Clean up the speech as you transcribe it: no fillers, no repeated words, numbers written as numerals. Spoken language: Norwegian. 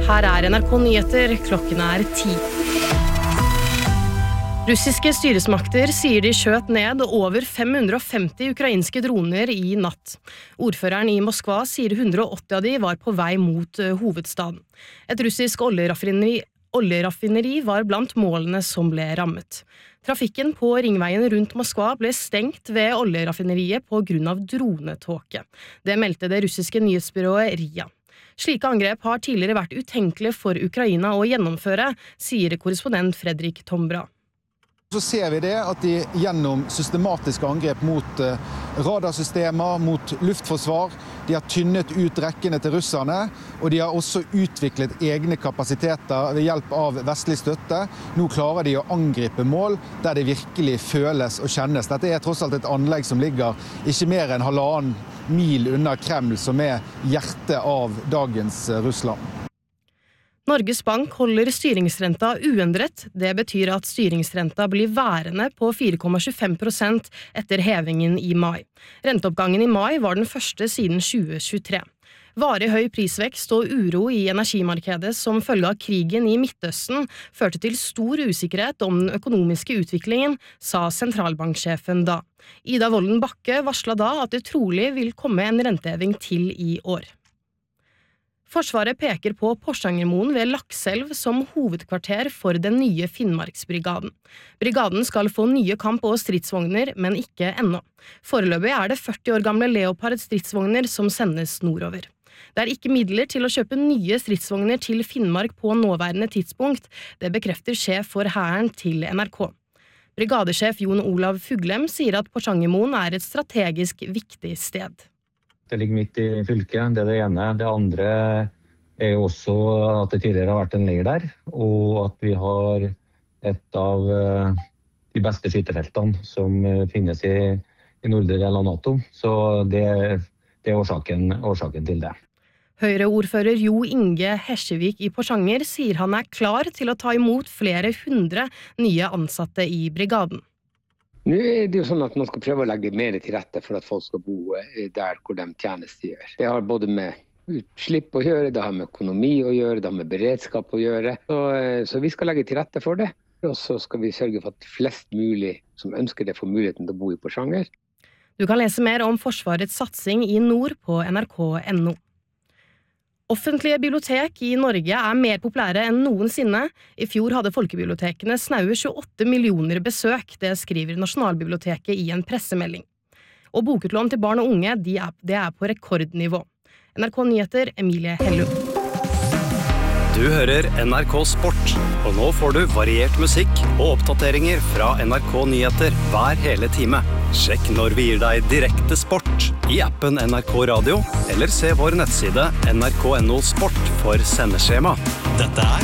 Her NRK Nyheter, klokken 10. Russiske styresmakter sier de skjøt ned over 550 ukrainske droner i natt. Ordføreren i Moskva sier 180 av de var på vei mot hovedstaden. Et russisk oljeraffineri var blant målene som ble rammet. Trafikken på ringveien rundt Moskva ble stengt ved oljeraffineriet på grunn av dronetåke. Det meldte det russiske nyhetsbyrået RIA. Slike angrep har tidligere vært utenkelige for Ukraina å gjennomføre, sier korrespondent Fredrik Tombra. Så ser vi det at de gjennom systematiske angrep mot radarsystemer, mot luftforsvar, de har tynnet ut rekkene til russerne, og de har også utviklet egne kapasiteter ved hjelp av vestlig støtte. Nå klarer de å angripe mål der det virkelig føles og kjennes. Dette er tross alt et anlegg som ligger ikke mer enn 1,5 mil unna Kreml, som er hjertet av dagens Russland. Norges Bank holder styringsrenta uendret. Det betyr at styringsrenta blir værende på 4,25% etter hevingen i mai. Renteoppgangen i mai var den første siden 2023. Varig høy prisvekst og uro i energimarkedet som følge av krigen i Midtøsten førte til stor usikkerhet om den økonomiske utviklingen, sa sentralbanksjefen da. Ida Wolden Bakke varslet da at det trolig vil komme en renteheving til i år. Forsvaret peker på Porsangermoen ved Lakselv som hovedkvarter for den nye Finnmarksbrigaden. Brigaden skal få nye kamp- og stridsvogner, men ikke ennå. Foreløpig er det 40 år gamle Leopard stridsvogner som sendes nordover. Det er ikke midler til å kjøpe nye stridsvogner til Finnmark på nåværende tidspunkt, det bekrefter sjef for hæren til NRK. Brigadesjef Jon Olav Fuglem sier at Porsangermoen er et strategisk viktig sted. Det ligger midt i fylket, det er det ene. Det andre er også at det tidligere har vært en leir der, og at vi har et av de beste skytefeltene som finnes i nordre del av NATO. Så det er årsaken til det. Høyre-ordfører Jo Inge Hesjevik i Porsanger sier han er klar til å ta imot flere 100 nye ansatte i brigaden. Nå er det jo sånn at man skal prøve å legge mer til rette for at folk skal bo der hvor de tjenestegjør. Det har både med utslipp å gjøre, det har med økonomi å gjøre, det har med beredskap å gjøre. Så vi skal legge til rette for det, og så skal vi sørge for at flest mulig som ønsker det får muligheten til å bo i Porsanger. Du kan lese mer om Forsvarets satsing i nord på nrk.no. Offentlige bibliotek i Norge er mer populære enn noensinne. I fjor hadde folkebibliotekene snaue 28 millioner besøk, det skriver Nasjonalbiblioteket i en pressemelding. Og bokutlån til barn og unge, det er på rekordnivå. NRK Nyheter, Emilie Hellum. Du hører NRK Sport, og nå får du variert musikk og oppdateringer fra NRK Nyheter hver hele time. Sjekk når vi gir deg direkte sport i appen NRK Radio, eller se vår nettside nrk.no sport for sendeskjema. Dette er